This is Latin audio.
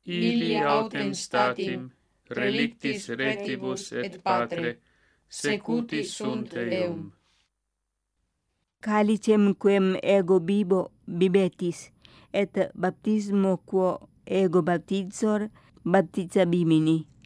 ili autem statim, relictis retibus et Patre, secuti sunt eum. Calicem quem ego bibetis, et baptismo quo ego baptizor, baptizabimini.